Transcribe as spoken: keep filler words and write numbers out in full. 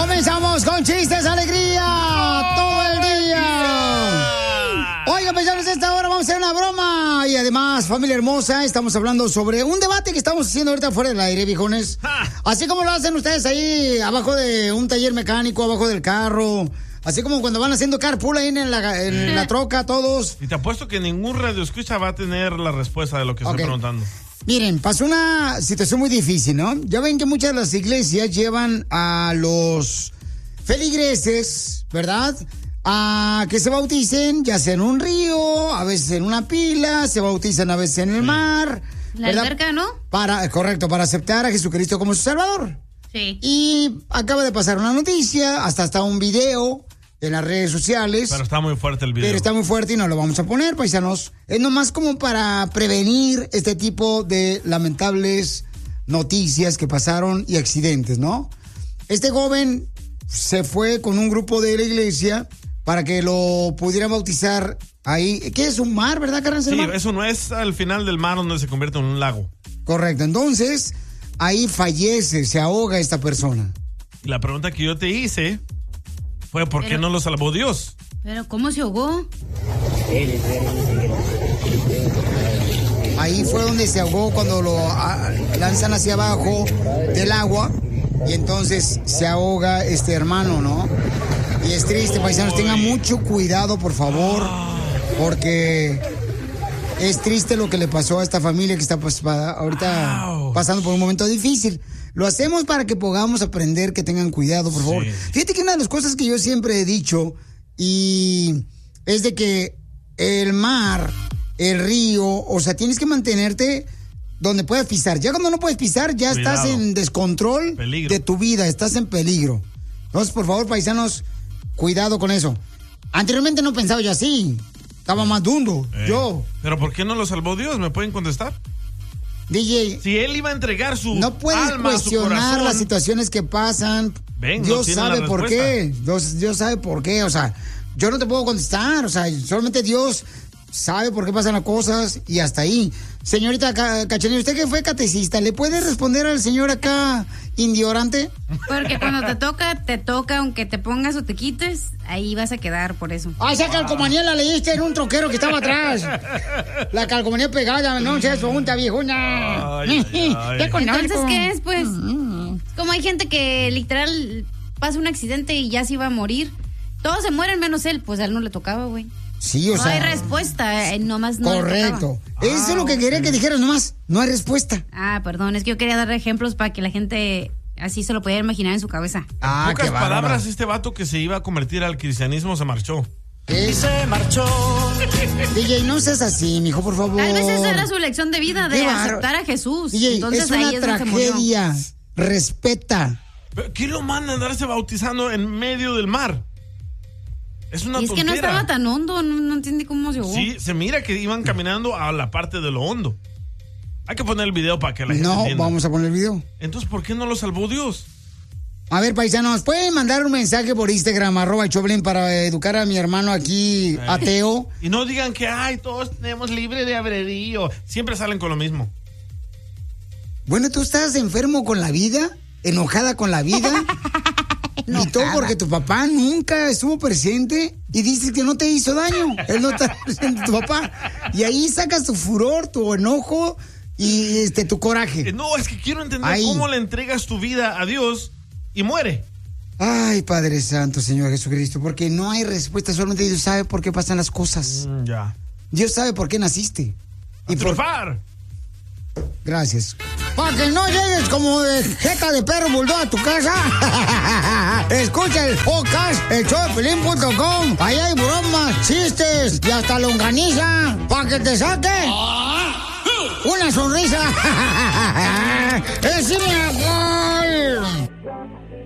Comenzamos con chistes, alegría, todo el día. Oigan, paisanos, a esta hora vamos a hacer una broma. Y además, familia hermosa, estamos hablando sobre un debate que estamos haciendo ahorita fuera del aire, viejones. Así como lo hacen ustedes ahí, abajo de un taller mecánico, abajo del carro. Así como cuando van haciendo carpool ahí en la, en la troca, todos. Y te apuesto que ningún radioescucha va a tener la respuesta de lo que okay. estoy preguntando. Miren, pasó una situación muy difícil, ¿no? Ya ven que muchas de las iglesias llevan a los feligreses, ¿verdad?, a que se bauticen, ya sea en un río, a veces en una pila, se bautizan a veces en el sí. mar. La alberca, ¿no? Para, correcto, para aceptar a Jesucristo como su Salvador. Sí. Y acaba de pasar una noticia, hasta está un video en las redes sociales. Pero está muy fuerte el video. Pero está muy fuerte y no lo vamos a poner, paisanos. Es nomás como para prevenir este tipo de lamentables noticias que pasaron y accidentes, ¿no? Este joven se fue con un grupo de la iglesia para que lo pudieran bautizar ahí. ¿Qué es un mar, verdad, Carranza? Sí, eso no es al final del mar donde se convierte en un lago. Correcto, entonces ahí fallece, se ahoga esta persona. La pregunta que yo te hice fue ¿por pero, qué no lo salvó Dios? Pero ¿cómo se ahogó? Ahí fue donde se ahogó cuando lo a, lanzan hacia abajo del agua y entonces se ahoga este hermano, ¿no? Y es triste, paisanos, tengan mucho cuidado, por favor, porque es triste lo que le pasó a esta familia que está pues, ahorita wow. pasando por un momento difícil. Lo hacemos para que podamos aprender, que tengan cuidado, por favor. Sí. Fíjate que una de las cosas que yo siempre he dicho y es de que el mar, el río, o sea, tienes que mantenerte donde puedas pisar. Ya cuando no puedes pisar, ya cuidado. Estás en descontrol peligro. De tu vida, estás en peligro. Entonces, por favor, paisanos, cuidado con eso. Anteriormente no pensaba yo así. Estaba más duro, eh. yo. ¿Pero por qué no lo salvó Dios? ¿Me pueden contestar? D J, si él iba a entregar su no puedes alma, cuestionar su corazón, las situaciones que pasan. Ven, Dios no sabe por qué. Dios, Dios sabe por qué. O sea, yo no te puedo contestar. O sea, solamente Dios sabe por qué pasan las cosas y hasta ahí. Señorita Cachanilla, usted que fue catecista, ¿le puede responder al señor acá indiorante? Porque cuando te toca, te toca, aunque te pongas o te quites, ahí vas a quedar por eso. Ah, esa calcomanía la leíste en un troquero que estaba atrás. La calcomanía pegada, no seas junta, viejuna. Ay, ay, ay. Entonces, ¿qué es, pues? Mm-hmm. Como hay gente que literal pasa un accidente y ya se iba a morir. Todos se mueren menos él, pues a él no le tocaba, güey. Sí, o no sea. No hay respuesta, eh, nomás no. Correcto. Eso ah, es lo que quería okay. que dijeras nomás. No hay respuesta. Ah, perdón, es que yo quería dar ejemplos para que la gente así se lo pudiera imaginar en su cabeza. Ah, en pocas palabras, este vato que se iba a convertir al cristianismo se marchó. Y se marchó. D J, no seas así, mijo, por favor. Tal vez esa era su lección de vida, de aceptar a Jesús. D J, entonces es una ahí es tragedia. Respeta. ¿Pero quién lo manda a andarse bautizando en medio del mar? Es una y es tontera. que no estaba tan hondo, no, no entiende cómo se ahogó. Sí, se mira que iban caminando a la parte de lo hondo. Hay que poner el video para que la gente No, entienda. Vamos a poner el video. Entonces, ¿por qué no lo salvó Dios? A ver, paisanos, pueden mandar un mensaje por Instagram, arroba el Choplin, para educar a mi hermano aquí, ay. ateo. Y no digan que, ay, todos tenemos libre de albedrío. Siempre salen con lo mismo. Bueno, ¿tú estás enfermo con la vida? ¿Enojada con la vida? Y todo porque tu papá nunca estuvo presente y dices que no te hizo daño. Él no está presente, tu papá. Y ahí sacas tu furor, tu enojo y este tu coraje. No, es que quiero entender ahí. Cómo le entregas tu vida a Dios y muere. Ay, Padre Santo, Señor Jesucristo, porque no hay respuesta, solamente Dios sabe por qué pasan las cosas. Mm, ya. Dios sabe por qué naciste. A y triunfar. Por... Gracias. Para que no llegues como de jeta de perro bulldog a tu casa. Escucha el podcast, el show de Pelín punto com. Ahí hay bromas, chistes y hasta longaniza. Para que te saque una sonrisa. ¡Es mi amor!